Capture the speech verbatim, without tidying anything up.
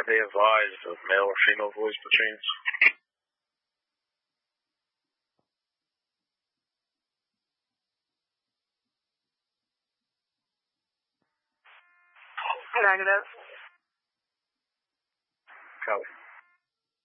they advise of male or female voice by chance? Negative. Copy.